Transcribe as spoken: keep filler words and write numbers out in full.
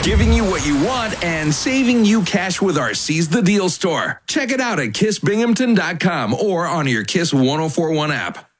Giving you what you want and saving you cash with our Seize the Deal store. Check it out at kiss binghamton dot com or on your Kiss one oh four one app.